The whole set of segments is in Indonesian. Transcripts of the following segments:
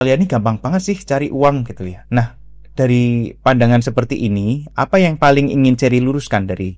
Kalian ini gampang banget sih cari uang gitu ya. Nah, dari pandangan seperti ini, apa yang paling ingin Cherry luruskan dari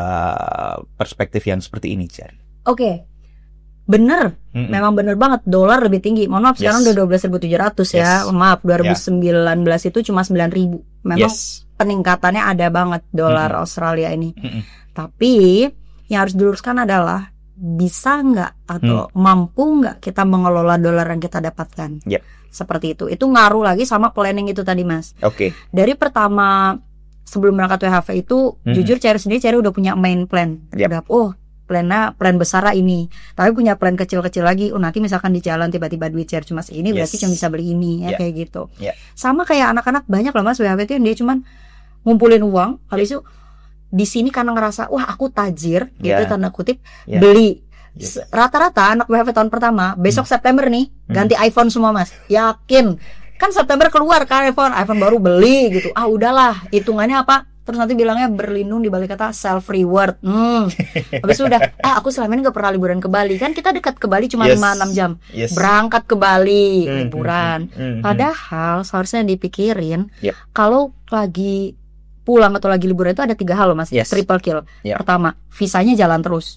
perspektif yang seperti ini, Cherry? Oke. Bener, memang bener banget. Dolar lebih tinggi. Mohon maaf, sekarang udah 12.700 ya. Maaf, 2019 itu cuma 9.000. Memang peningkatannya ada banget dolar Australia ini. Tapi yang harus diluruskan adalah bisa nggak atau mampu nggak kita mengelola dolar yang kita dapatkan. Seperti itu. Itu ngaruh lagi sama planning itu tadi, Mas. Dari pertama sebelum berangkat WHV itu, jujur Cherry udah punya main plan. Udah, plan besar ini. Tapi punya plan kecil-kecil lagi. Nanti misalkan di jalan tiba-tiba duit Cherry cuma segini, berarti cuma bisa beli ini ya, kayak gitu. Sama kayak anak-anak banyak loh, Mas, WHV itu yang dia cuman ngumpulin uang, habis itu di sini karena ngerasa wah aku tajir gitu tanda kutip, beli. Rata-rata anak WHV tahun pertama besok September nih ganti iPhone semua, Mas. Yakin. Kan September keluar kan iPhone baru beli gitu. Udahlah, hitungannya apa? Terus nanti bilangnya berlindung di balik kata self reward. Habis itu udah, aku selama ini gak pernah liburan ke Bali. Kan kita dekat ke Bali cuma 5-6 jam. Berangkat ke Bali liburan. Padahal seharusnya dipikirin kalau lagi pulang atau lagi liburan itu ada 3 hal loh, Mas. Triple kill. Pertama, visanya jalan terus.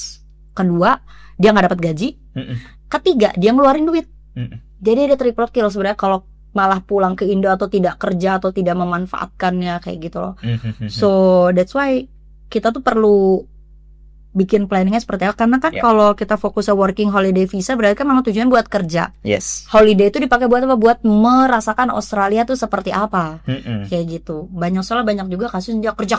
Kedua, dia gak dapat gaji. Ketiga, dia ngeluarin duit. Jadi ada triple kill sebenarnya kalau malah pulang ke Indo atau tidak kerja atau tidak memanfaatkannya kayak gitu loh. So that's why kita tuh perlu bikin planningnya seperti apa, karena kan kalau kita fokus ke working holiday visa berarti kan memang tujuan buat kerja. Holiday itu dipakai buat apa? Buat merasakan Australia tuh seperti apa. Kayak gitu. Soalnya banyak juga kasus dia kerja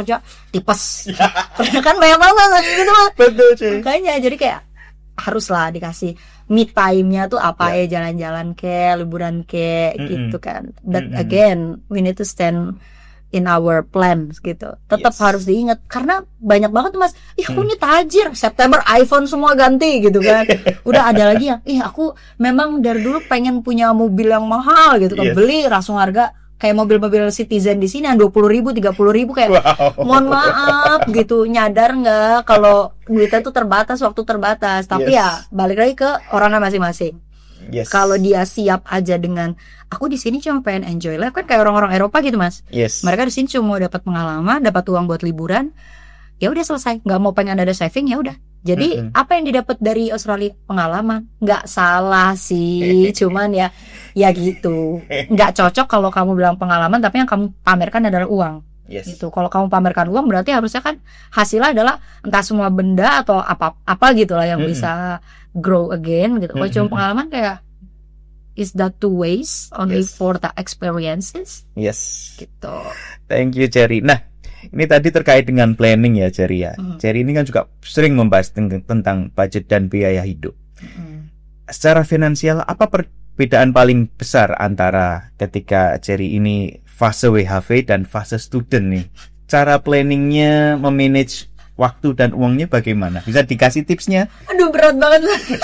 tipes. Kan banyak banget gitu mah. Betul sih. Makanya jadi kayak haruslah dikasih me time-nya tuh apa jalan-jalan liburan gitu kan. But again, we need to stand in our plans gitu. Tetap harus diingat karena banyak banget tuh, Mas. Aku ini tajir, September iPhone semua ganti gitu kan. Udah ada lagi yang aku memang dari dulu pengen punya mobil yang mahal gitu kan. Beli langsung harga kayak mobil-mobil Citizen di sini yang 20.000, 30.000 kayak mohon maaf gitu, nyadar nggak kalau duitnya tuh terbatas, waktu terbatas. Tapi ya balik lagi ke orangnya masing-masing. Kalau dia siap aja dengan aku di sini cuma pengen enjoy life, kan kayak orang-orang Eropa gitu, Mas. Mereka di sini cuma dapat pengalaman, dapat uang buat liburan, ya udah selesai. Nggak mau pengen ada saving, ya udah. Jadi apa yang didapat dari Australia? Pengalaman. Nggak salah sih, cuman ya gitu. Nggak cocok kalau kamu bilang pengalaman tapi yang kamu pamerkan adalah uang. Gitu. Kalau kamu pamerkan uang berarti harusnya kan hasilnya adalah entah semua benda atau apa gitu lah yang bisa grow again gitu. Kalau cuma pengalaman kayak is that to waste only for the experiences? Gitu. Thank you, Cherry. Nah, ini tadi terkait dengan planning ya, Cherry ya. Cherry ini kan juga sering membahas tentang budget dan biaya hidup. Secara finansial, apa perbedaan paling besar antara ketika Cherry ini fase WHV dan fase student nih? Cara planningnya, memanage waktu dan uangnya bagaimana? Bisa dikasih tipsnya? Aduh, berat banget.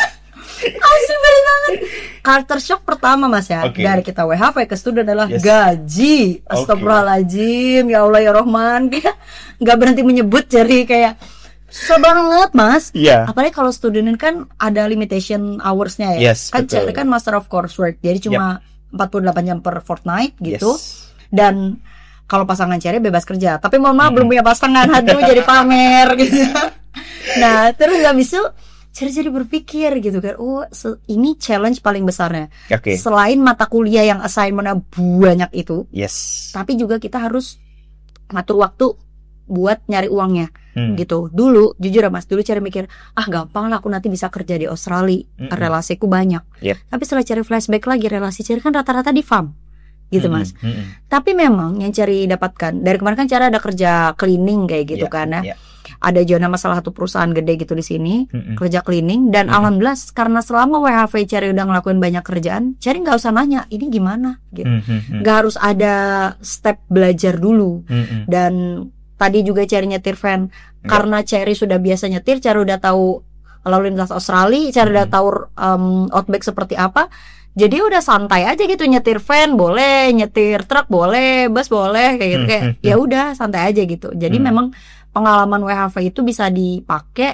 Asli berat banget. Culture shock pertama, Mas ya. Dari kita WHV ke student adalah gaji. Astagfirullahaladzim, ya Allah ya Rahman. Kayak gak berhenti menyebut, jadi kayak susah banget, Mas. Apalagi kalau student kan ada limitation hours-nya ya. Kan Cherry kan master of coursework, jadi cuma 48 jam per fortnight gitu. Dan kalau pasangan Cherry bebas kerja. Tapi mohon maaf belum punya pasangan, aduh jadi pamer gitu. Nah, terus habis itu jadi berpikir gitu kan, ini challenge paling besarnya. Selain mata kuliah yang assignment-nya banyak itu, tapi juga kita harus ngatur waktu buat nyari uangnya gitu. Dulu jujur ya, Mas, dulu Cherry mikir gampang lah aku nanti bisa kerja di Australia, relasiku banyak. Tapi setelah Cherry flashback lagi, relasi Cherry kan rata-rata di farm gitu, Mas. Tapi memang yang Cherry dapatkan dari kemarin kan Cherry ada kerja cleaning kayak gitu kan ya. Ada zona salah satu perusahaan gede gitu di sini, kerja cleaning, dan alhamdulillah karena selama WHV Cherry udah ngelakuin banyak kerjaan, Cherry nggak usah nanya ini gimana gitu, nggak harus ada step belajar dulu. Dan tadi juga Cherry nyetir van, karena Cherry sudah biasa nyetir, Cherry udah tahu lalu lintas Australia, Cherry udah tahu outback seperti apa. Jadi udah santai aja gitu, nyetir van boleh, nyetir truk boleh, bus boleh kayak gitu, kayak ya udah santai aja gitu. Jadi memang pengalaman WHV itu bisa dipakai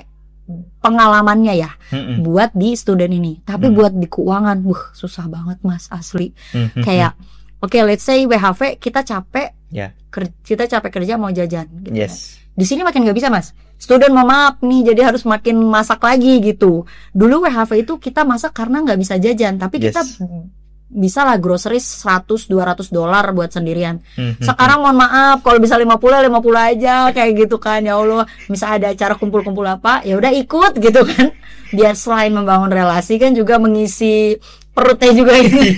pengalamannya ya buat di student ini. Tapi buat di keuangan, susah banget Mas, asli. Kayak let's say WHV kita capek, kita capek kerja mau jajan gitu kan. Di sini makin nggak bisa Mas. Student mau maaf nih, jadi harus makin masak lagi gitu. Dulu WHV itu kita masak karena nggak bisa jajan, tapi kita bisa lah groceries $100-200 buat sendirian. Sekarang mohon maaf, kalau bisa 50 aja kayak gitu kan. Ya Allah, misal ada acara kumpul-kumpul apa, ya udah ikut gitu kan. Biar selain membangun relasi kan juga mengisi perutnya juga ini.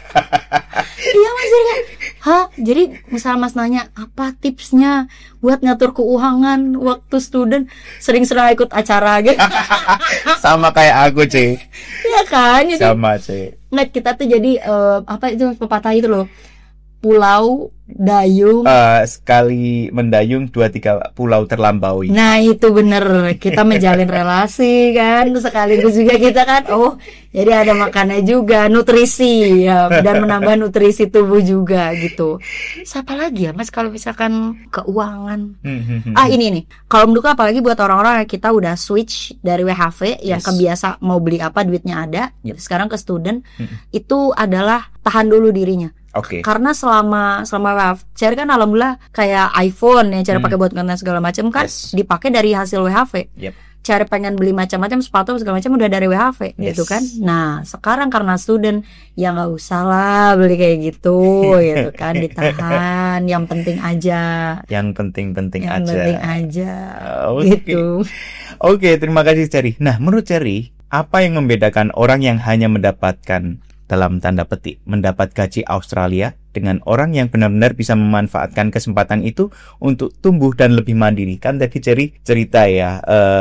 Iya Mas, jadi misal Mas nanya apa tipsnya buat ngatur keuangan waktu student, sering-sering ikut acara gitu. Sama kayak aku Ci. Iya kan, jadi sama Ci. Nggak, kita tuh jadi apa itu pepatah itu loh, pulau dayung sekali mendayung 2-3 pulau terlampaui. Nah itu bener, kita menjalin relasi kan, sekaligus juga kita kan jadi ada makannya juga, nutrisi ya, dan menambah nutrisi tubuh juga gitu. Siapa lagi ya Mas kalau misalkan keuangan? Ini nih, kalau menurutku apalagi buat orang-orang yang kita udah switch dari WHV yang kebiasa mau beli apa duitnya ada, sekarang ke student, itu adalah tahan dulu dirinya. Karena selama Cherry kan alhamdulillah kayak iPhone yang Cherry pakai buat konten segala macam kan dipakai dari hasil WHV. Cherry pengen beli macam-macam sepatu segala macam udah dari WHV gitu kan. Nah sekarang karena student ya nggak usah lah beli kayak gitu gitu kan, ditahan. Yang penting aja. Yang penting aja. Gitu. Terima kasih Cherry. Nah menurut Cherry, apa yang membedakan orang yang hanya mendapatkan dalam tanda petik mendapat gaji Australia dengan orang yang benar-benar bisa memanfaatkan kesempatan itu untuk tumbuh dan lebih mandiri? Kan tadi Cherry cerita ya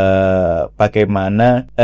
bagaimana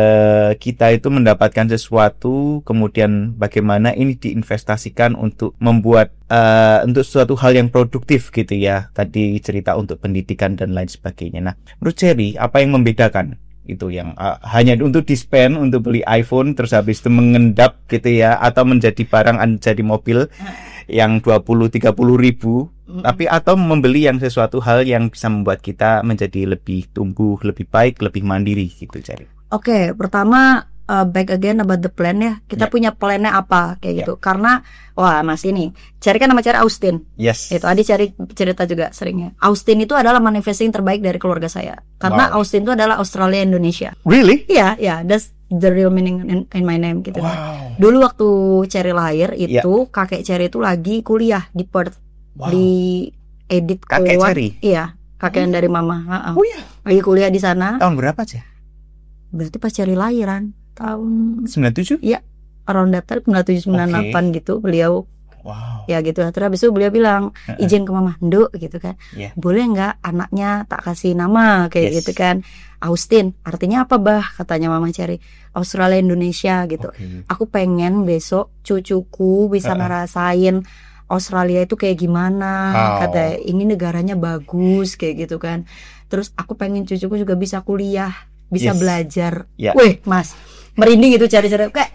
kita itu mendapatkan sesuatu, kemudian bagaimana ini diinvestasikan untuk membuat untuk suatu hal yang produktif gitu ya. Tadi cerita untuk pendidikan dan lain sebagainya. Nah menurut Cherry, apa yang membedakan itu yang hanya untuk di-spend untuk beli iPhone terus habis itu mengendap gitu ya, atau menjadi barang jadi mobil yang 20-30 ribu, tapi atau membeli yang sesuatu hal yang bisa membuat kita menjadi lebih tumbuh, lebih baik, lebih mandiri gitu Cherry? Pertama back again about the plan ya. Kita punya plannya apa kayak gitu. Karena Mas ini Cherry kan nama Cherry Austin. Itu Adi Cherry cerita juga seringnya. Austin itu adalah manifesting terbaik dari keluarga saya. Karena Austin itu adalah Australia Indonesia. Really? Iya, that's the real meaning in my name gitu. Dulu waktu Cherry lahir itu kakek Cherry itu lagi kuliah di Perth. Di Edith kakek Cherry? Iya, kakek yang dari mama. Lagi kuliah di sana. Tahun berapa sih? Berarti pas Cherry lahiran tahun 97? Iya, around that time 97-98 gitu beliau. Ya gitu. Terus habis itu beliau bilang izin ke mama, "Nduk," gitu kan. "Boleh nggak anaknya tak kasih nama kayak gitu kan? Austin, artinya apa bah?" Katanya mama Cherry. "Australia Indonesia gitu. Aku pengen besok cucuku bisa ngerasain Australia itu kayak gimana." Kata ini negaranya bagus kayak gitu kan. Terus aku pengen cucuku juga bisa kuliah, bisa belajar. Wih Mas, merinding itu cari-cari kayak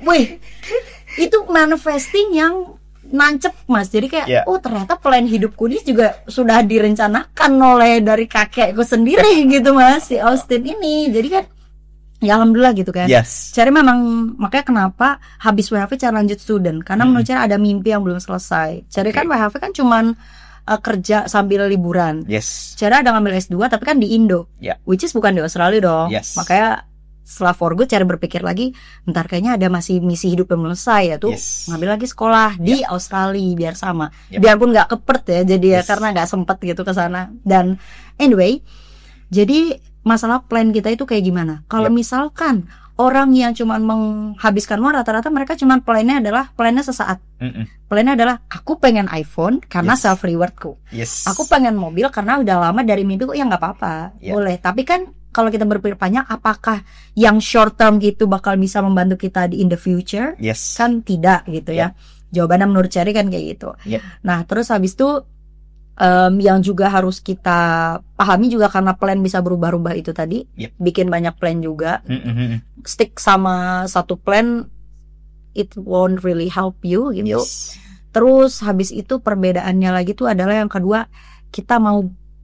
itu manifesting yang nancep Mas. Jadi kayak ternyata plan hidupku ini juga sudah direncanakan oleh dari kakekku sendiri gitu Mas, si Austin ini. Jadi kan ya alhamdulillah gitu kan. Cherry memang makanya kenapa habis WHV Cherry lanjut student, karena menurut Cherry ada mimpi yang belum selesai. Cherry kan WHV kan cuman kerja sambil liburan. Cherry ada ngambil S2 tapi kan di Indo, which is bukan di Australia dong. Makanya setelah for good Cherry berpikir lagi, ntar kayaknya ada masih misi hidup yang belum selesai ya tuh, ngambil lagi sekolah di Australia biar sama, biarpun nggak ke Perth ya, jadi ya karena nggak sempet gitu ke sana. Dan anyway, jadi masalah plan kita itu kayak gimana? Kalau misalkan orang yang cuma menghabiskan uang, rata-rata mereka cuma plannya sesaat. Plannya adalah aku pengen iPhone karena self rewardku. Aku pengen mobil karena udah lama dari mimpiku, ya nggak apa-apa, boleh. Tapi kan kalau kita berpikir panjang, apakah yang short term gitu bakal bisa membantu kita in the future? Kan tidak gitu ya. Jawabannya menurut Cherry kan kayak gitu. Nah terus habis itu yang juga harus kita pahami juga, karena plan bisa berubah-ubah itu tadi, bikin banyak plan juga. Stick sama satu plan, it won't really help you gitu. Terus habis itu perbedaannya lagi tuh adalah yang kedua, kita mau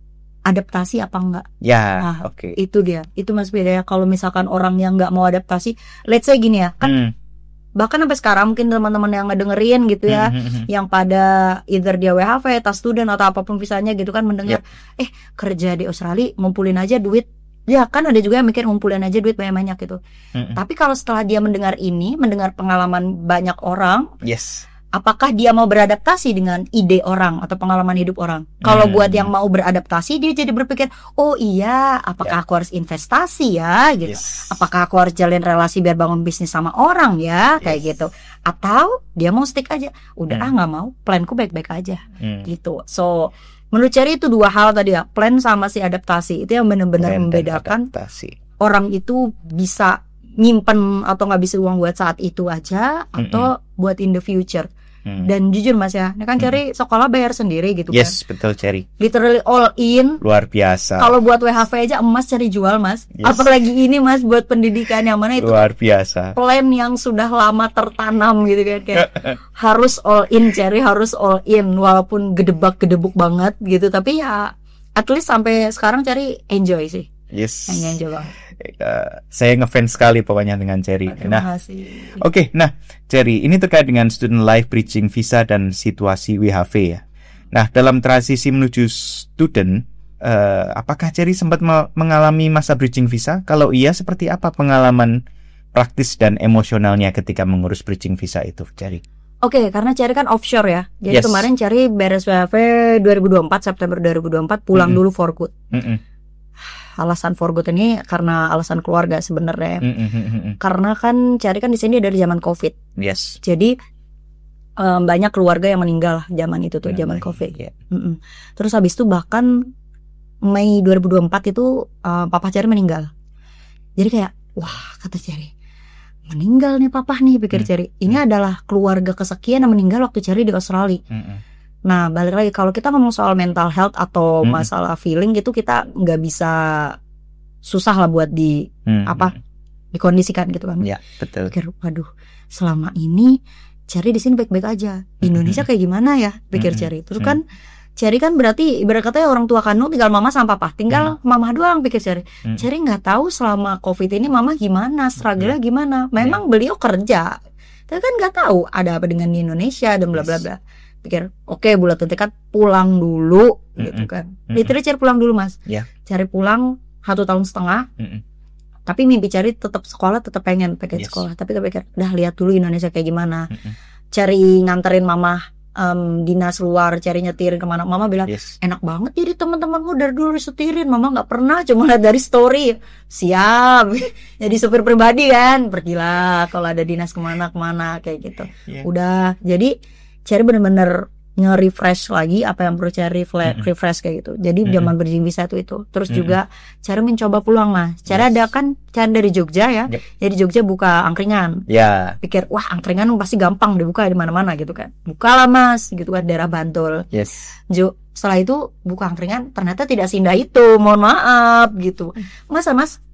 adaptasi apa enggak. Ya, Nah, oke. itu dia. Itu Mas bedanya kalau misalkan orang yang nggak mau adaptasi, let's say gini ya, kan bahkan sampai sekarang mungkin teman-teman yang ngedengerin gitu ya, yang pada either dia WHV, tas student atau apapun visanya gitu kan mendengar, kerja di Australia ngumpulin aja duit. Ya kan ada juga yang mikir ngumpulin aja duit banyak-banyak gitu. Tapi kalau setelah dia mendengar ini, mendengar pengalaman banyak orang, apakah dia mau beradaptasi dengan ide orang atau pengalaman hidup orang? Kalau buat yang mau beradaptasi, dia jadi berpikir, oh iya, apakah aku harus investasi ya gitu? Apakah aku harus jalin relasi biar bangun bisnis sama orang ya, kayak gitu? Atau dia mau stick aja, udah nggak mau, planku baik-baik aja, gitu. So menurut Cherry itu dua hal tadi ya, plan sama si adaptasi, itu yang benar-benar membedakan orang itu bisa nyimpen atau ngabisin uang buat saat itu aja atau buat in the future. Dan jujur Mas ya, ini kan Cherry sekolah bayar sendiri gitu kan. Yes, betul Cherry. Literally all in. Luar biasa. Kalau buat WHV aja emas Cherry jual Mas. Apalagi ini Mas buat pendidikan yang mana itu luar biasa. Plan yang sudah lama tertanam gitu kan, kayak harus all in Cherry, harus all in walaupun gedebak-gedebuk banget gitu, tapi ya at least sampai sekarang Cherry enjoy sih. Yes. Enjoy banget. Saya ngefans sekali pokoknya dengan Cherry. Terima kasih. Oke, nah Cherry, ini terkait dengan student life bridging visa dan situasi WHV ya. Nah, dalam transisi menuju student, apakah Cherry sempat mengalami masa bridging visa? Kalau iya, seperti apa pengalaman praktis dan emosionalnya ketika mengurus bridging visa itu, Cherry? Oke, karena Cherry kan offshore ya. Jadi kemarin Cherry beres WHV 2024, September 2024, pulang dulu for good. Alasan for good ini karena alasan keluarga sebenarnya. Karena kan Cherry kan di sini dari zaman COVID. Jadi banyak keluarga yang meninggal zaman itu tuh, zaman COVID. Terus habis itu bahkan Mei 2024 itu papa Cherry meninggal. Jadi kayak wah, kata Cherry, meninggal nih papa nih, pikir Cherry. Ini adalah keluarga kesekian yang meninggal waktu Cherry di Australia. Nah, balik lagi kalau kita ngomong soal mental health atau masalah feeling gitu, kita nggak bisa, susah lah buat dikondisikan gitu kan. Ya, betul. Pikir, waduh, selama ini Cherry di sini baik-baik aja. Indonesia kayak gimana ya? Pikir Cherry. Terus kan Cherry kan berarti ibarat katanya orang tua kandung tinggal mama sama papa, tinggal mama doang, pikir Cherry. Cherry nggak tahu selama COVID ini mama gimana, struggle-nya gimana. Memang beliau kerja, tapi kan nggak tahu ada apa dengan di Indonesia dan bla bla bla. Pikir oke, bulat kan pulang dulu gitu kan. Literally Cherry pulang dulu Mas. Cherry pulang 1 tahun setengah. Tapi mimpi Cherry tetap sekolah, tetap pengen sekolah. Tapi pikir udah lihat dulu Indonesia kayak gimana. Cherry nganterin mama dinas luar, Cherry nyetirin kemana. Mama bilang enak banget jadi teman-temanmu dari dulu disetirin. Mama nggak pernah, cuma lihat dari story. Siap jadi supir pribadi kan, pergilah kalau ada dinas kemana kayak gitu. Udah, jadi Cherry bener-bener nge-refresh lagi apa yang perlu Cherry refresh kayak gitu. Jadi zaman bridging visa itu. Terus juga Cherry mencoba peluang Mas. Cherry ada kan Cherry dari Jogja ya. Jadi Jogja buka angkringan. Pikir wah, angkringan pasti gampang dibuka di mana-mana gitu kan. Bukalah Mas gitu kan, daerah Bantul. Setelah itu buka angkringan ternyata tidak seindah itu. Mohon maaf gitu. Masa Mas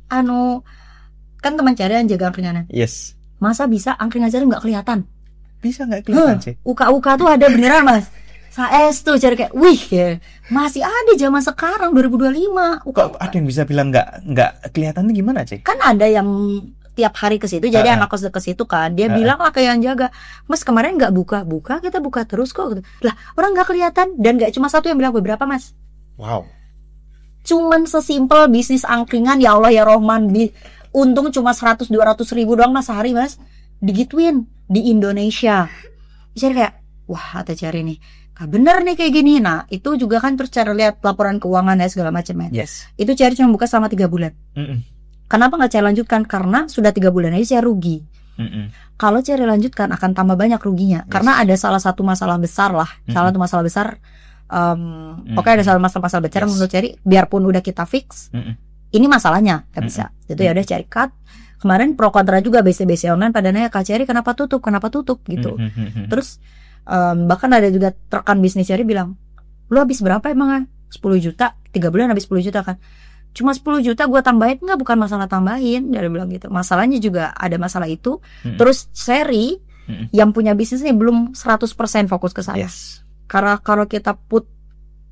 kan teman Cherry yang jaga angkringannya. Masa bisa angkringan Cherry nggak kelihatan? Bisa nggak kelihatan sih? Uka-uka tuh ada beneran Mas. Saes tuh Cherry kayak wih ya, masih ada zaman sekarang 2025. Kok ada yang bisa bilang nggak kelihatan tuh gimana Cek? Kan ada yang tiap hari ke situ, jadi anak kos ke situ kan. Dia bilang lah kayak yang jaga, Mas kemarin nggak buka, kita buka terus kok. Lah orang nggak kelihatan, dan nggak cuma satu yang bilang, beberapa Mas. Wow. Cuman sesimpel bisnis angkringan, ya Allah ya Rohman, untung cuma 100-200 ribu doang Mas sehari Mas, digituin di Indonesia. Jadi kayak wah, kata Cherry nih, bener nih kayak gini. Nah itu juga kan terus Cherry lihat laporan keuangan ya segala macam ya. Itu Cherry cuma buka selama 3 bulan. Kenapa nggak Cherry lanjutkan? Karena sudah 3 bulan aja Cherry rugi. Kalau Cherry lanjutkan akan tambah banyak ruginya. Karena ada salah satu masalah besar lah. Salah satu masalah besar. Pokoknya ada salah masalah besar menurut Cherry. Biarpun udah kita fix, ini masalahnya nggak bisa. Itu ya udah Cherry cut. Kemarin pro kontra juga BC online pada nanya, Kak Cherry kenapa tutup gitu. Terus bahkan ada juga rekan bisnis Cherry bilang, lu habis berapa emang? 10 juta 3 bulan habis 10 juta kan. Cuma 10 juta gue tambahin. Enggak, bukan masalah tambahin, dia bilang gitu. Masalahnya juga ada masalah itu. Terus Cherry yang punya bisnis ini belum 100% fokus ke saya. Karena kalau kita put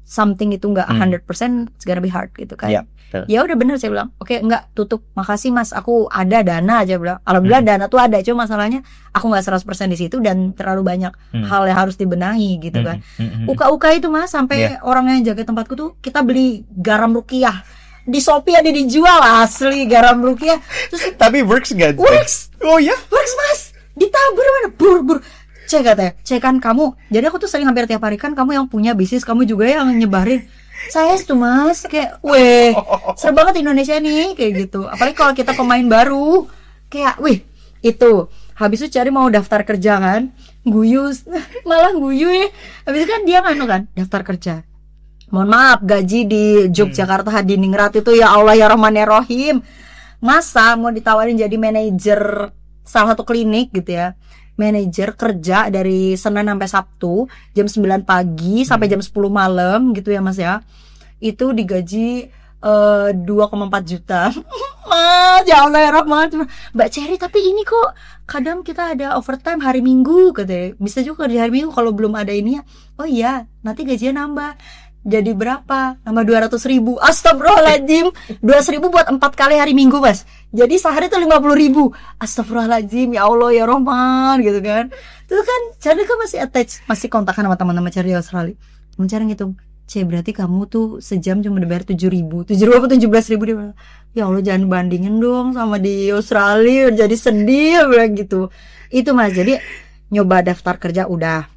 something itu nggak 100%, it's gonna be hard gitu kan. Ya udah bener, saya bilang oke, enggak, tutup, makasih mas, aku ada dana aja, bilang alhamdulillah dana tuh ada, cuma masalahnya aku nggak 100% di situ dan terlalu banyak hal yang harus dibenahi gitu kan. Uka-uka itu mas, sampai orang yang jaga tempatku tuh, kita beli garam Rukiah di Shopee, ada dijual asli garam Rukiah. Terus tapi works nggak? Works. Oh ya, works mas, ditabur mana, bur cek katanya, cek kan kamu. Jadi aku tuh sering hampir tiap hari, kan kamu yang punya bisnis, kamu juga yang nyebarin. Saya tuh mas, kayak weh, seru banget Indonesia nih, kayak gitu. Apalagi kalau kita pemain baru, kayak weh, itu habis itu cari mau daftar kerja kan, guyus malah guyu ya. Habis itu kan dia kan daftar kerja, mohon maaf, gaji di Yogyakarta Hadiningrat itu ya Allah ya Rahman ya Rahim, masa mau ditawarin jadi manajer salah satu klinik gitu ya, manajer kerja dari Senin sampai Sabtu jam 9 pagi sampai jam 10 malam gitu ya mas ya, itu digaji 2,4 juta. Mas ya Allah ya Rahman, Mbak Cherry tapi ini kok kadang kita ada overtime hari Minggu katanya, bisa juga di hari Minggu kalau belum ada ini ya. Oh iya, nanti gajinya nambah. Jadi berapa? Nambah 200.000. Astagfirullahaladzim, 200.000 buat 4 kali hari Minggu mas. Jadi sehari tuh 50.000. Astagfirullahaladzim, ya Allah ya Rahman gitu kan. Itu kan Cherry kan masih attach, masih kontakan sama teman-teman Cherry di Australia. Mencari ngitung, berarti kamu tuh sejam cuma dibayar 7.000 apa 17.000 dia. Ya Allah jangan bandingin dong sama di Australia, jadi sedih bilang gitu. Itu mas, jadi nyoba daftar kerja udah.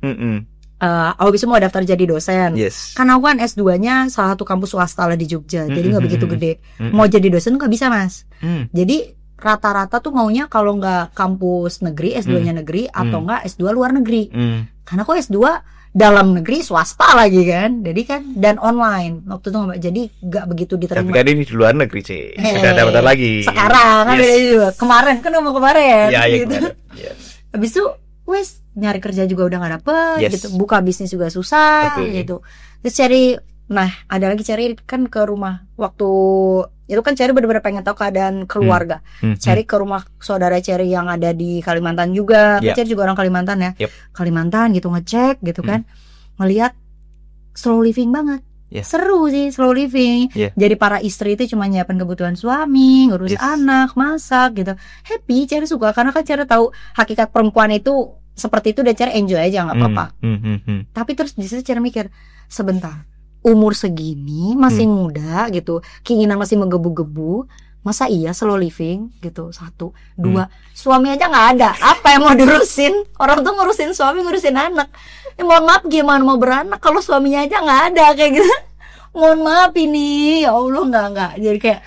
Aku bisa mau daftar jadi dosen. Karena aku kan S2-nya salah satu kampus swasta lah di Jogja, jadi nggak begitu gede. Mau jadi dosen nggak bisa mas. Jadi rata-rata tuh maunya kalau nggak kampus negeri, S2-nya negeri, atau nggak S2 luar negeri. Karena aku S2 dalam negeri swasta lagi kan, jadi kan dan online waktu itu nggak, jadi nggak begitu diterima. Tapi kan ini di luar negeri sih, sudah dapat lagi. Sekarang kan beda juga. Kemarin kan mau kemarin. Ya, gitu. Yes. Habis itu wes nyari kerja juga udah nggak dapet, gitu. Buka bisnis juga susah, gitu. Terus cari, nah ada lagi cari kan ke rumah waktu itu kan Cherry benar-benar pengen tahu keadaan keluarga. Cherry ke rumah saudara Cherry yang ada di Kalimantan juga. Cherry juga orang Kalimantan ya. Kalimantan gitu, ngecek gitu kan. Ngelihat slow living banget. Seru sih slow living. Jadi para istri itu cuma nyiapin kebutuhan suami, ngurus anak, masak gitu. Happy, Cherry suka karena kan Cherry tahu hakikat perempuan itu seperti itu dan Cherry enjoy aja nggak apa-apa. Tapi terus di situ Cherry mikir, sebentar. Umur segini masih muda gitu, keinginan masih menggebu-gebu, masa iya slow living gitu. 1, 2, suami aja nggak ada, apa yang mau diurusin? Orang tuh ngurusin suami, ngurusin anak. Mohon maaf, gimana mau beranak kalau suaminya aja nggak ada kayak gitu? Mohon maaf ini, ya Allah nggak. Jadi kayak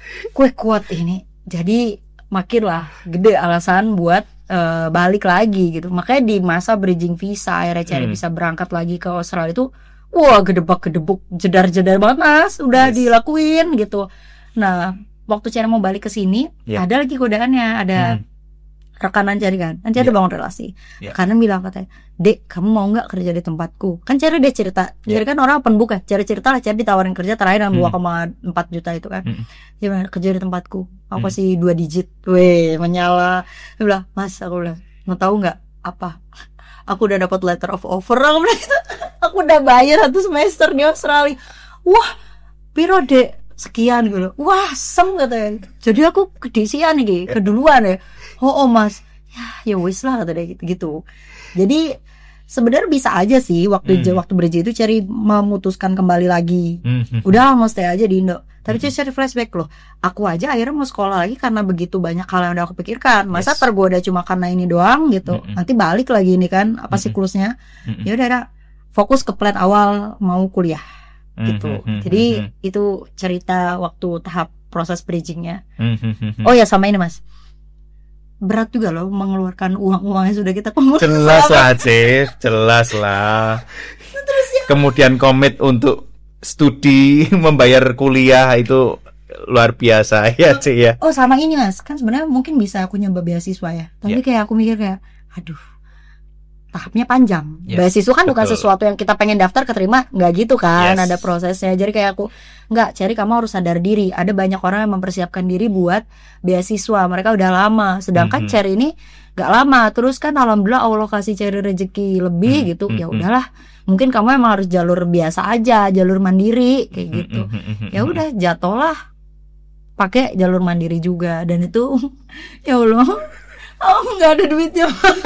kuat ini. Jadi makin lah gede alasan buat balik lagi gitu. Makanya di masa bridging visa akhirnya Cherry bisa berangkat lagi ke Australia itu. Wah, gedebak-gedebuk, jedar-jedar banget mas, udah dilakuin gitu. Nah, waktu Cherry mau balik ke sini, ada lagi godaannya, ada rekanan Cherry kan Cherry bangun relasi. Rekanan bilang katanya, Dek, kamu mau nggak kerja di tempatku? Kan Cherry dia cerita, Cherry kan orang open book ya. Cherry cerita lah, Cherry ditawarin kerja terakhir dengan 2,4 juta itu kan. Dia bilang, kerja di tempatku, aku kasih 2 digit, menyala. Dia bilang, Mas, aku bilang, mau tahu nggak apa? Aku udah dapat letter of offer. Aku udah bayar 1 semester di Australia. Wah, piro dek? Sekian gitu. Wah, sem katanya. Jadi aku kedisian nih, keduluan ya. Oh mas, ya wis lah kata dia gitu. Jadi sebenarnya bisa aja sih waktu bridge itu Cherry memutuskan kembali lagi. Udah mau stay aja di Indo. Tapi Cherry flashback loh. Aku aja akhirnya mau sekolah lagi karena begitu banyak hal yang udah aku pikirkan. Masa tergoda cuma karena ini doang gitu. Nanti balik lagi ini kan apa siklusnya. Ya udah fokus ke plan awal mau kuliah gitu. Jadi itu cerita waktu tahap proses bridgingnya. Oh ya sama ini mas, berat juga loh mengeluarkan uang-uang yang sudah kita kumpulkan. Jelas lah Cif, jelas lah. Terus ya. Kemudian komit untuk studi, membayar kuliah itu luar biasa ya Cif ya. Oh sama ini mas, kan sebenarnya mungkin bisa aku nyoba beasiswa ya. Tapi kayak aku mikir kayak, aduh, tahapnya panjang. Beasiswa kan bukan sesuatu yang kita pengen daftar keterima, nggak gitu kan, ada prosesnya. Jadi kayak aku, nggak, Cherry kamu harus sadar diri. Ada banyak orang yang mempersiapkan diri buat beasiswa, mereka udah lama. Sedangkan Cherry ini gak lama. Terus kan alhamdulillah Allah kasih Cherry rezeki lebih gitu. Ya udahlah, mungkin kamu emang harus jalur biasa aja, jalur mandiri kayak gitu. Ya udah, jatuhlah pakai jalur mandiri juga. Dan itu ya Allah, nggak ada duitnya.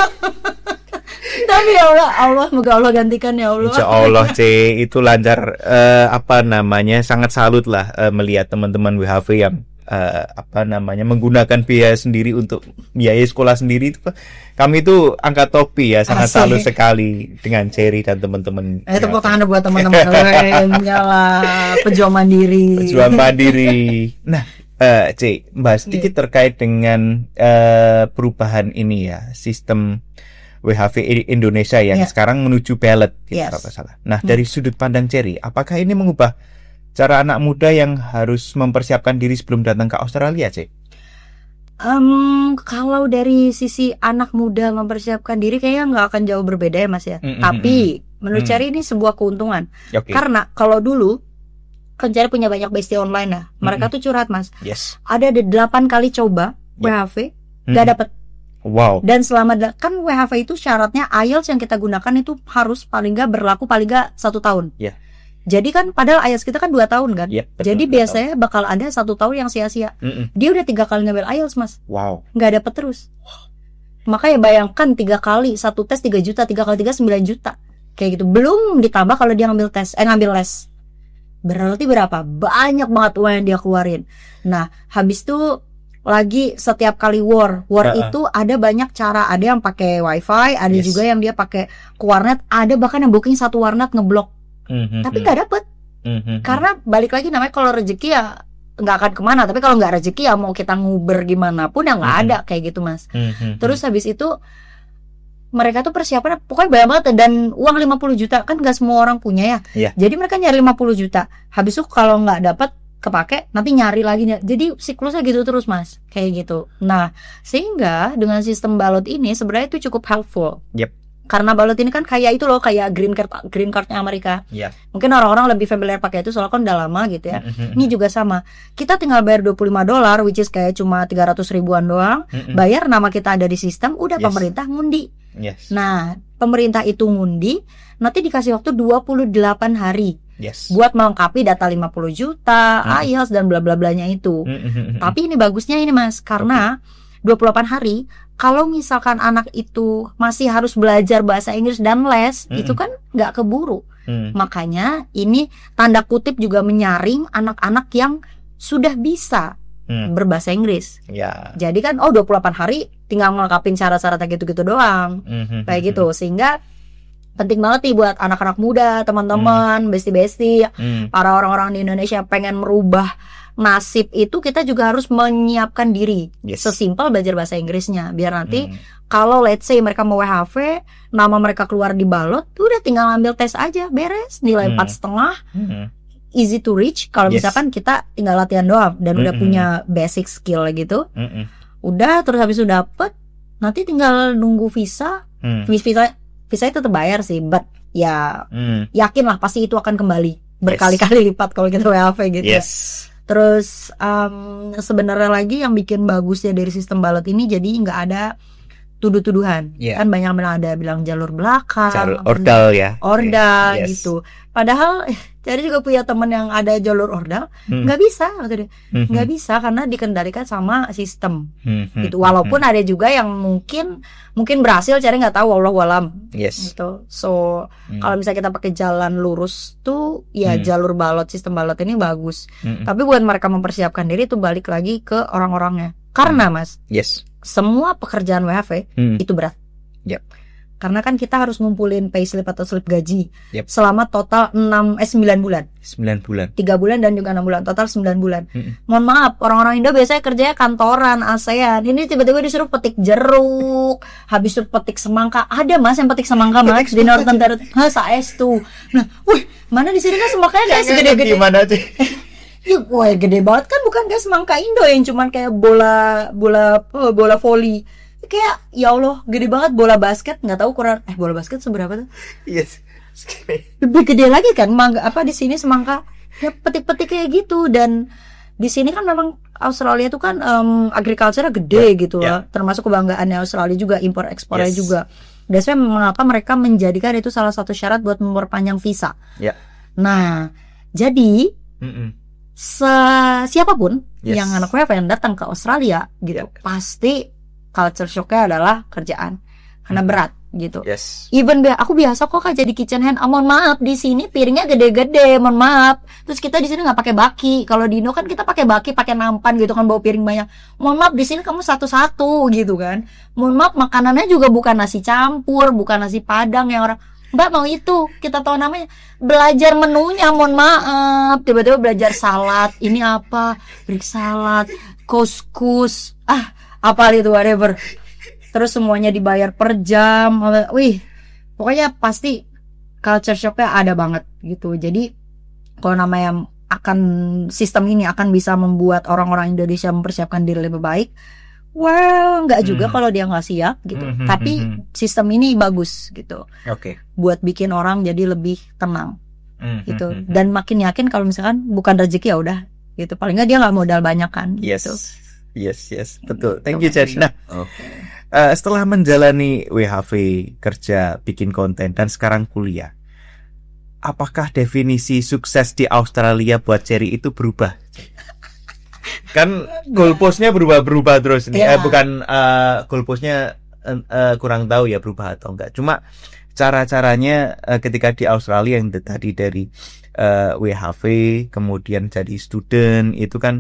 Tapi ya Allah, semoga Allah gantikan ya Allah. Insya Allah itu lancar. Sangat salut lah melihat teman-teman WHV yang menggunakan biaya sendiri untuk biaya sekolah sendiri. Kami itu angkat topi ya, sangat salut sekali dengan Cherry dan teman-teman. Tepuk tangan buat teman-teman lainnya lah, pejuang mandiri. Nah, bahas sedikit terkait dengan perubahan ini ya, sistem WHV Indonesia yang sekarang menuju ballot, kalau tidak salah. Nah, dari sudut pandang Cherry, apakah ini mengubah cara anak muda yang harus mempersiapkan diri sebelum datang ke Australia, Cik? Kalau dari sisi anak muda mempersiapkan diri kayaknya nggak akan jauh berbeda ya Mas ya. Tapi menurut Cherry ini sebuah keuntungan. Karena kalau dulu kan Cherry punya banyak bestie online ya. Mereka tuh curhat Mas. Ada 8 kali coba WHV nggak dapet. Wow. Dan selama kan WHV itu syaratnya IELTS yang kita gunakan itu harus paling nggak berlaku paling nggak 1 tahun. Jadi kan padahal IELTS kita kan 2 tahun kan. Betul, jadi biasanya bakal ada 1 tahun yang sia-sia. Dia udah 3 kali ngambil IELTS Mas. Wow. Nggak dapet terus. Makanya bayangkan 3 kali, 1 tes 3 juta, 3 kali 3 9 juta. Kayak gitu. Belum ditambah kalau dia ngambil les. Berarti berapa? Banyak banget uang yang dia keluarin. Nah, habis itu lagi setiap kali war itu ada banyak cara. Ada yang pakai wifi, ada juga yang dia pakai ke warnet, ada bahkan yang booking 1 warnet ngeblok. Tapi nggak dapet. Karena balik lagi namanya kalau rezeki ya nggak akan kemana. Tapi kalau nggak rezeki ya mau kita nguber gimana pun ya nggak ada kayak gitu Mas. Terus habis itu mereka tuh persiapan pokoknya banyak banget. Dan uang 50 juta kan nggak semua orang punya ya. Jadi mereka nyari 50 juta. Habis itu kalau nggak dapet kepake, nanti nyari lagi. Jadi siklusnya gitu terus Mas, kayak gitu. Nah, sehingga dengan sistem balot ini sebenarnya itu cukup helpful. Karena balot ini kan kayak itu loh, kayak green cardnya Amerika. Mungkin orang-orang lebih familiar pakai itu soalnya kan udah lama gitu ya. Ini juga sama. Kita tinggal bayar $25, which is kayak cuma 300 ribuan doang. Bayar, nama kita ada di sistem, udah pemerintah ngundi. Nah, pemerintah itu ngundi, nanti dikasih waktu 28 hari. Buat melengkapi data 50 juta, IELTS dan bla bla blanya itu. Tapi ini bagusnya ini Mas, karena 28 hari kalau misalkan anak itu masih harus belajar bahasa Inggris dan les, itu kan nggak keburu. Makanya ini tanda kutip juga menyaring anak-anak yang sudah bisa berbahasa Inggris. Jadi kan 28 hari tinggal ngelengkapin syarat-syarat gitu-gitu doang. Kayak gitu, sehingga penting banget nih buat anak-anak muda, teman-teman, besti-besti, para orang-orang di Indonesia yang pengen merubah nasib itu, kita juga harus menyiapkan diri. Sesimpel belajar bahasa Inggrisnya, biar nanti kalau let's say mereka mau WHV, nama mereka keluar di balot, udah tinggal ambil tes aja, beres, nilai 4,5, easy to reach. Kalau misalkan kita tinggal latihan doang dan udah punya basic skill gitu, udah, terus habis itu dapet, nanti tinggal nunggu visa. Visa itu tetap bayar sih, but ya yakin lah pasti itu akan kembali berkali-kali lipat kalau kita WHV gitu. Terus sebenarnya lagi yang bikin bagusnya dari sistem balot ini, jadi nggak ada tuduh-tuduhan. Kan banyak bilang jalur belakang, ordal ya, gitu. Padahal jadi juga punya teman yang ada jalur ordal, nggak bisa, nggak bisa karena dikendalikan sama sistem. Gitu. Walaupun ada juga yang mungkin berhasil, cari nggak tahu, wallahu alam. Gitu. So kalau misalnya kita pakai jalan lurus tuh, ya jalur balot, sistem balot ini bagus. Tapi buat mereka mempersiapkan diri itu balik lagi ke orang-orangnya. Karena Mas, semua pekerjaan WHV itu berat. Karena kan kita harus ngumpulin payslip atau slip gaji selama total 9 bulan. 9 bulan. 3 bulan dan juga 6 bulan, total 9 bulan. Mohon maaf, orang-orang Indo biasanya kerjanya kantoran, ASEAN. Ini tiba-tiba disuruh petik jeruk, habis itu petik semangka. Ada Mas yang petik semangka Mas di Northern Territory. Saestu. Nah, mana di sini kan semangkanya enggak segede-gede. Gimana sih? Ya, gede banget kan, bukan kayak semangka Indo yang cuman kayak bola voli. Kayak ya Allah, gede banget bola basket, nggak tahu ukuran bola basket seberapa tuh? Lebih gede lagi kan di sini semangka. Ya petik-petik kayak gitu, dan di sini kan memang Australia itu kan agriculture gede gitu loh, termasuk kebanggaannya Australia juga, impor ekspornya juga. That's why mengapa mereka menjadikan itu salah satu syarat buat memperpanjang visa. Nah, jadi siapapun yang anak WFH yang datang ke Australia gitu, pasti culture shocknya adalah kerjaan karena berat gitu. Even aku biasa kok jadi kitchen hand. Mohon maaf, di sini piringnya gede-gede, mohon maaf. Terus kita di sini nggak pakai baki. Kalau di Indo kan kita pakai baki, pakai nampan gitu kan, bawa piring banyak. Mohon maaf, di sini kamu satu-satu gitu kan. Mohon maaf, makanannya juga bukan nasi campur, bukan nasi padang yang orang Mbak mau itu, kita tahu namanya, belajar menunya, mohon maaf. Tiba-tiba belajar salad, ini apa, Greek salad, couscous, apa itu, whatever. Terus semuanya dibayar per jam. Wih, pokoknya pasti culture shocknya ada banget gitu. Jadi kalau namanya sistem ini akan bisa membuat orang-orang Indonesia mempersiapkan diri lebih baik, well, nggak juga kalau dia nggak siap gitu. Tapi sistem ini bagus gitu. Buat bikin orang jadi lebih tenang gitu. Dan makin yakin kalau misalkan bukan rezeki ya udah gitu. Paling nggak dia nggak modal banyak kan. Gitu. Yes, betul. Thank you, Cherry. Nah, setelah menjalani WHV, kerja, bikin konten, dan sekarang kuliah, apakah definisi sukses di Australia buat Cherry itu berubah? Kan goalpostnya berubah terus nih. Bukan goalpostnya kurang tahu ya berubah atau enggak. Cuma cara-caranya ketika di Australia yang tadi dari WHV kemudian jadi student itu kan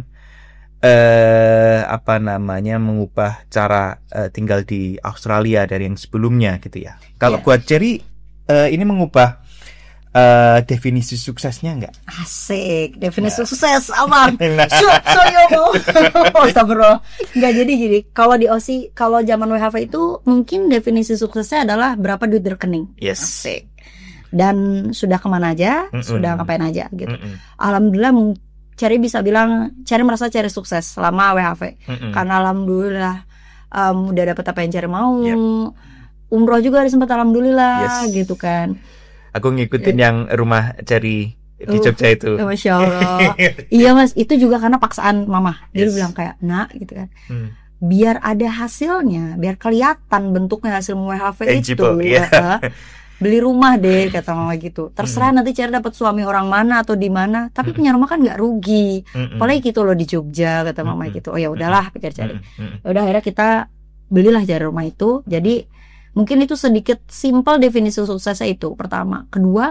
mengubah cara tinggal di Australia dari yang sebelumnya gitu ya. Kalau buat Cherry ini mengubah definisi suksesnya enggak? Asik, definisi sukses aman. Astagfirullah. Enggak, jadi gini, kalau di Aussie, kalau zaman WHV itu mungkin definisi suksesnya adalah berapa duit di rekening. Asik. Dan sudah kemana aja, sudah ngapain aja gitu. Alhamdulillah Cherry bisa bilang Cherry merasa Cherry sukses selama WHV. Karena alhamdulillah udah dapet apa yang Cherry mau. Umroh juga ada sempat alhamdulillah gitu kan. Aku ngikutin yang rumah Cherry di Jogja itu. Masya Allah. Iya mas, itu juga karena paksaan mama. Dia bilang kayak, nak gitu kan, biar ada hasilnya, biar kelihatan bentuknya hasil WHV itu. Beli rumah deh kata mama gitu. Terserah nanti Cherry dapat suami orang mana atau di mana, tapi punya rumah kan nggak rugi. Apalagi gitu loh di Jogja kata mama gitu. Oh ya udahlah pikir Cherry. Udah akhirnya kita belilah Cherry rumah itu. Jadi mungkin itu sedikit simpel definisi suksesnya itu pertama. Kedua,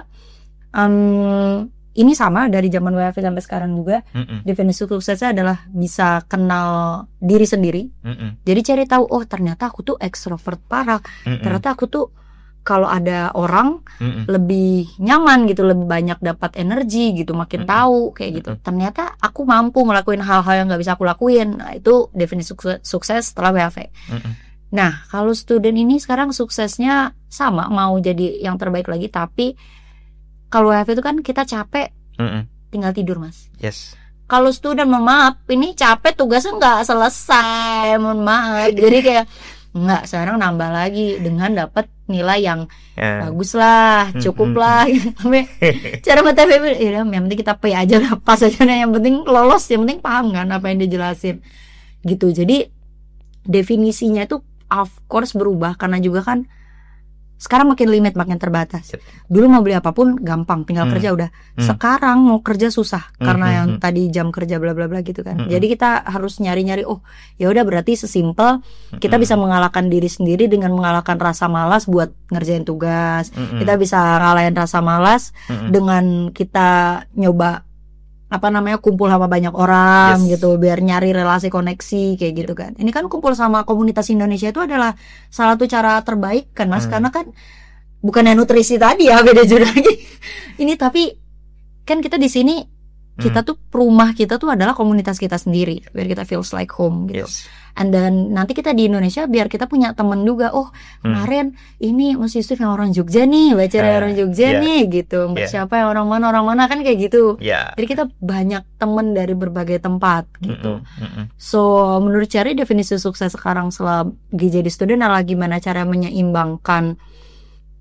ini sama dari zaman WFH sampai sekarang juga. Definisi suksesnya adalah bisa kenal diri sendiri. Jadi Cherry tahu, oh ternyata aku tuh ekstrovert parah. Ternyata aku tuh kalau ada orang lebih nyaman gitu, lebih banyak dapat energi gitu, makin tahu kayak gitu. Ternyata aku mampu ngelakuin hal-hal yang nggak bisa aku lakuin. Nah, itu definisi sukses setelah WFH. Nah, kalau student ini sekarang suksesnya sama, mau jadi yang terbaik lagi, tapi kalau WFH itu kan kita capek, tinggal tidur mas. Kalau student, mohon maaf, ini capek tugasnya nggak selesai, mohon maaf. Jadi kayak nggak, sekarang nambah lagi dengan dapat nilai yang bagus lah, cukup lah. Cara mata ya, yang penting kita pay aja lah, pas aja. Yang penting lolos, yang penting paham kan apa yang dijelasin gitu. Jadi definisinya itu of course berubah karena juga kan sekarang makin limit, makin terbatas. Dulu mau beli apapun gampang, tinggal kerja udah. Sekarang mau kerja susah karena yang tadi jam kerja bla bla bla gitu kan. Jadi kita harus nyari-nyari, oh ya udah berarti sesimpel kita bisa mengalahkan diri sendiri dengan mengalahkan rasa malas buat ngerjain tugas. Kita bisa ngalahin rasa malas dengan kita nyoba kumpul sama banyak orang gitu, biar nyari relasi koneksi kayak gitu kan. Ini kan kumpul sama komunitas Indonesia itu adalah salah satu cara terbaik kan mas, karena kan bukannya nutrisi tadi ya, beda juga lagi. Ini tapi kan kita di sini kita tuh rumah kita tuh adalah komunitas kita sendiri, biar kita feels like home gitu. And then nanti kita di Indonesia biar kita punya temen juga. Oh kemarin ini Mas Yusuf yang orang Jogja nih, baca orang Jogja nih gitu. Mbak siapa yang orang mana kan kayak gitu. Jadi kita banyak temen dari berbagai tempat gitu. So menurut Cherry definisi sukses sekarang selagi jadi student adalah gimana cara menyeimbangkan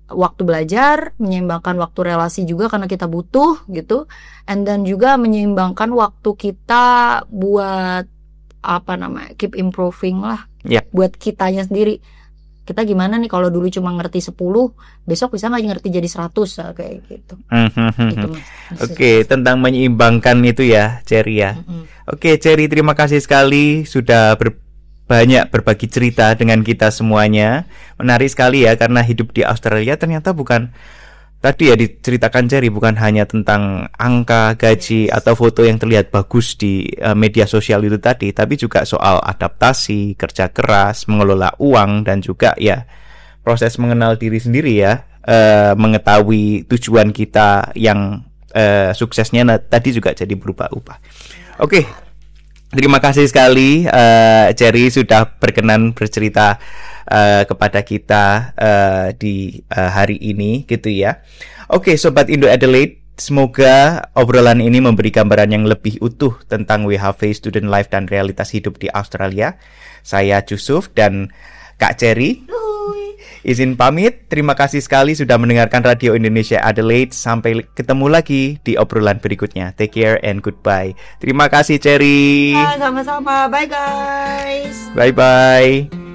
waktu belajar, menyeimbangkan waktu relasi juga karena kita butuh gitu, and then juga menyeimbangkan waktu kita buat keep improving lah, buat kitanya sendiri. Kita gimana nih kalau dulu cuma ngerti 10, besok bisa nggak ngerti jadi 100 kayak gitu. Gitu, Oke, tentang menyeimbangkan itu ya, Cherry ya. Oke, Cherry, terima kasih sekali sudah banyak berbagi cerita dengan kita semuanya. Menarik sekali ya, karena hidup di Australia ternyata bukan, tadi ya diceritakan Cherry, bukan hanya tentang angka, gaji, atau foto yang terlihat bagus di media sosial itu tadi, tapi juga soal adaptasi, kerja keras, mengelola uang, dan juga ya proses mengenal diri sendiri ya, mengetahui tujuan kita yang suksesnya tadi juga jadi berubah-ubah. Oke, terima kasih sekali Cherry sudah berkenan bercerita kepada kita di hari ini gitu ya. Oke, Sobat Indo Adelaide, semoga obrolan ini memberi gambaran yang lebih utuh tentang WHV Student Life dan realitas hidup di Australia. Saya Jusuf dan Kak Cherry izin pamit. Terima kasih sekali sudah mendengarkan Radio Indonesia Adelaide. Sampai ketemu lagi di obrolan berikutnya. Take care and goodbye. Terima kasih Cherry. Sama-sama. Bye guys. Bye-bye.